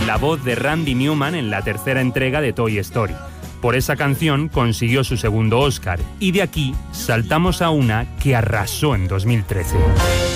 la voz de Randy Newman en la tercera entrega de Toy Story. Por esa canción consiguió su segundo Oscar, y de aquí saltamos a una que arrasó en 2013.